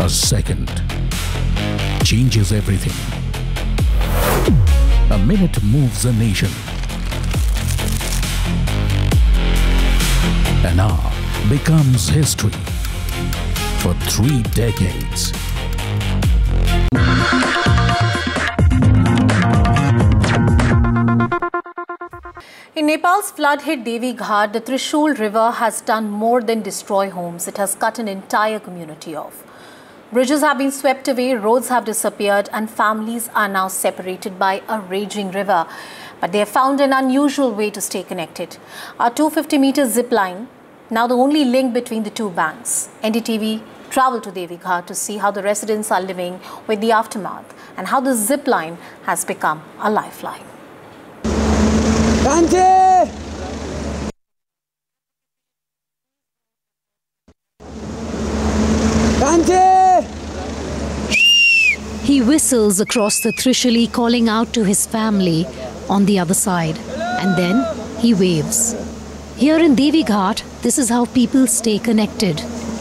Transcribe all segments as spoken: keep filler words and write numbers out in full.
A second changes everything. A minute moves a nation. An hour becomes history for three decades. In Nepal's flood-hit Devi Ghat, the Trishul River has done more than destroy homes. It has cut an entire community off. Bridges have been swept away, roads have disappeared, and families are now separated by a raging river. But they have found an unusual way to stay connected. A two hundred fifty meter zip line, now the only link between the two banks. N D T V travelled to Devi Ghat to see how the residents are living with the aftermath and how the zip line has become a lifeline. He whistles across the Trishuli, calling out to his family on the other side, and then he waves. Here in Devi Ghat, this is how people stay connected.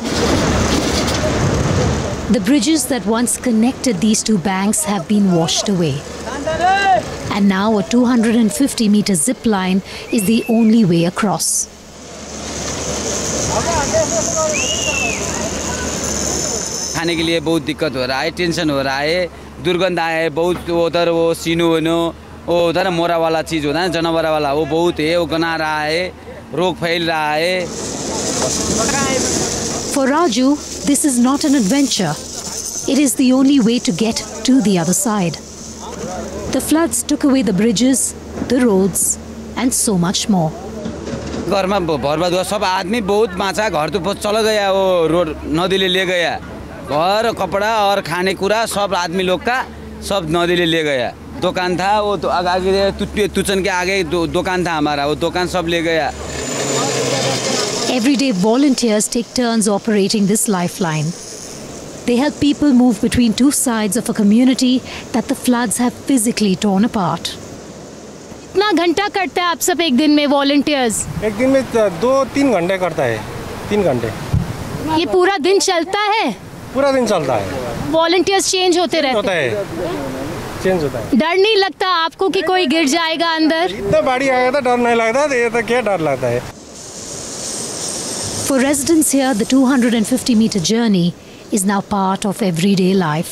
The bridges that once connected these two banks have been washed away. And now a two hundred fifty meter zip line is the only way across. खाने के लिए बहुत दिक्कत हो रहा है, tension हो रहा है, दुर्गंध आया है बहुत, उधर वो सीनू वनो वो उधर मोरा वाला चीज होता है जानवर वाला वो बहुत है, वो गना रहा है, रोग फैल रहा है. For Raju, this is not an adventure. It is the only way to get to the other side. The floods took away the bridges, the roads, and so much more. घर में बर्बाद हुआ, सब आदमी बहुत बाँचा, घर तो चला गया, वो रोड नदी ले ले गया, घर कपड़ा और खाने कुरा सब आदमी लोग का सब नदी ले ले गया. दुकान था वो तो आगे तुचन के आगे दुकान था हमारा, वो दुकान सब ले गया. Everyday volunteers take turns operating this lifeline. They help people move between two sides of a community that the floods have physically torn apart. कितना घंटा करते हैं आप सब एक दिन में volunteers? एक दिन में दो तीन घंटे करता है, तीन घंटे. ये पूरा दिन चलता है? पूरा दिन चलता है. Volunteers change होते रहते होता है, चेंज होता है. डर नहीं लगता आपको कि कोई गिर जाएगा अंदर? इतना बाढ़ आया था डर नहीं लगता, ये तो क्या डर लगता है. For residents here, the two hundred fifty meter journey is now part of everyday life.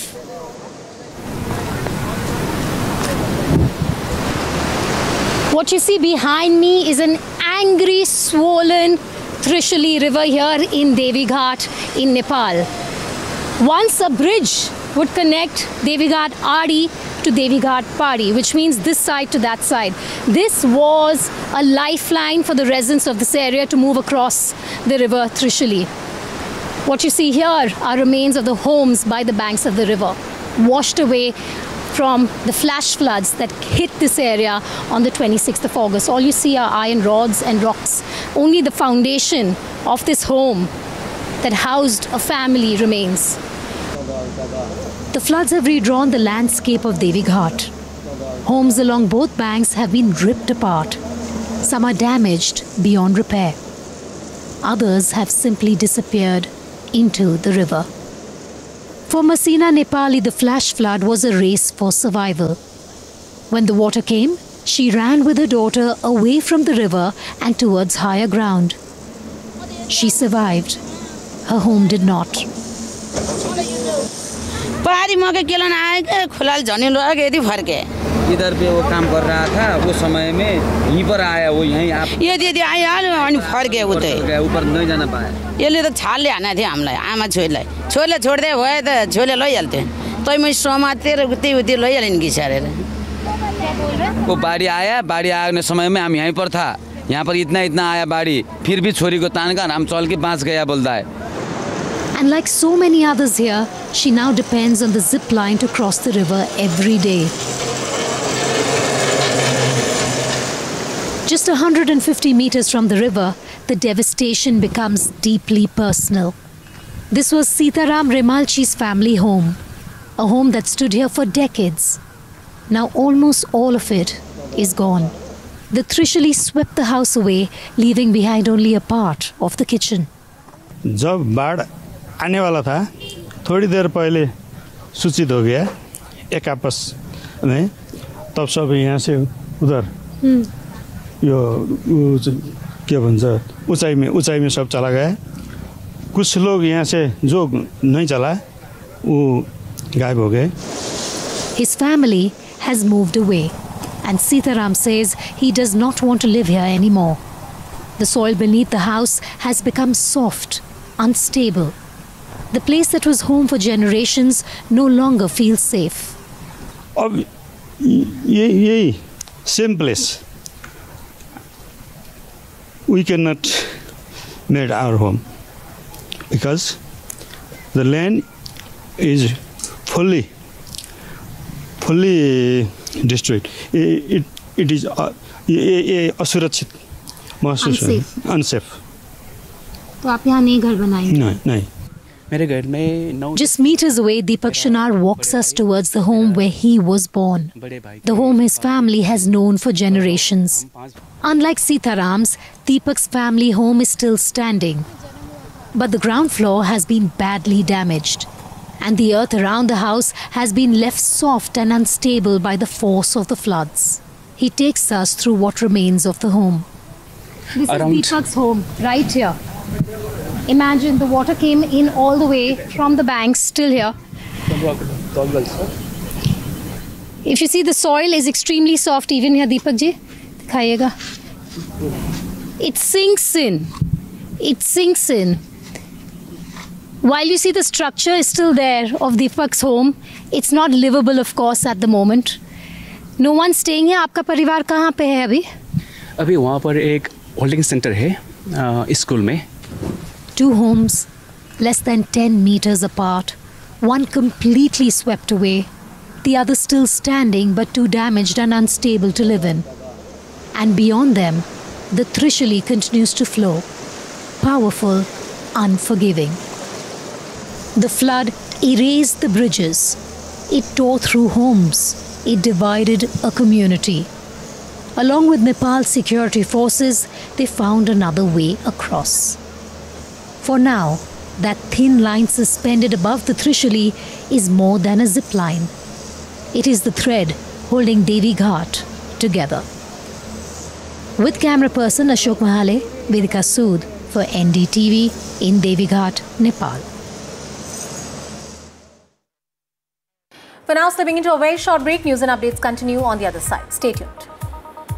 What you see behind me is an angry, swollen Trishuli river here in Devi Ghat in Nepal. Once a bridge would connect Devi Ghat Adi to Devi Ghat Padi, which means this side to that side. This was a lifeline for the residents of this area to move across the river Trishuli. What you see here are remains of the homes by the banks of the river, washed away from the flash floods that hit this area on the twenty-sixth of August. All you see are iron rods and rocks. Only the foundation of this home that housed a family remains. The floods have redrawn the landscape of Devi Ghat. Homes along both banks have been ripped apart. Some are damaged beyond repair. Others have simply disappeared into the river. For Masina Nepali, the flash flood was a race for survival. When the water came, she ran with her daughter away from the river and towards higher ground. She survived. Her home did not. इधर पे वो काम कर रहा था उस समय में यहीं पर आया वो यहीं आप ये दीदी आया अनि फर गए उते ऊपर नहीं जाना पाया. यसले त छालले हाने थियो हामीलाई आमा छोरीलाई छोरीले छोड्दै भए त छोरीले लैहाल्थे तै म समातेर उतै उतै लैहालिन् घिसारेर. वो बाढ़ी आया, बाढ़ी आने समय में हम यहीं पर था, यहाँ पर इतना इतना आया बाढ़ी, फिर भी छोरी को तान कर हम चल के बाँच गया बोलता है. And like so many others here, she now depends on the zip line to cross the river every day. Just one hundred fifty meters from the river, the devastation becomes deeply personal. This was Sitaram Remalchi's family home, a home that stood here for decades. Now almost all of it is gone. The Trishuli swept the house away, leaving behind only a part of the kitchen. जब बाढ़ आने वाला था थोड़ी देर पहले सूचित हो गया एक आपस में, तब सब यहाँ से उधर यो क्या भन्छ ऊंचाई में ऊंचाई में सब चला गया। कुछ लोग यहाँ से जो नहीं चला वो गायब हो गए। His family has moved away, and Sitaram says he does not want to live here anymore. The soil beneath the house has become soft, unstable. The place that was home for generations no longer feels safe. अब ये यही same place we cannot make our home because the land is fully fully destroyed. It it, it is uh, ये ये असुरक्षित महसूस है, unsafe. तो आप यहाँ नहीं घर बनाएंगे? नहीं नहीं। मेरे घर में नौ Just meters away, Deepak Shinar walks us towards the home where he was born. The home his family has known for generations. Unlike Sitaram's, Deepak's family home is still standing. But the ground floor has been badly damaged. And the earth around the house has been left soft and unstable by the force of the floods. He takes us through what remains of the home. This Around is Deepak's home, right here. Imagine the water came in all the way from the banks, still here. If you see, the soil is extremely soft, even here, Deepak ji. Dikhayega. It sinks in. It sinks in. While you see the structure is still there of Deepak's home, it's not livable, of course, at the moment. No one staying here. आपका परिवार कहाँ पे है अभी? अभी वहाँ पर एक होल्डिंग सेंटर है स्कूल में। Two homes, less than ten meters apart, one completely swept away, the other still standing but too damaged and unstable to live in. And beyond them, the Trishuli continues to flow, powerful, unforgiving. The flood erased the bridges, it tore through homes, it divided a community. Along with Nepal's security forces, they found another way across. For now, that thin line suspended above the Trishuli is more than a zip line. It is the thread holding Devi Ghat together. With camera person Ashok Mahale, Vedika Sood for N D T V in Devi Ghat, Nepal. For now, slipping into a very short break, news and updates continue on the other side. Stay tuned.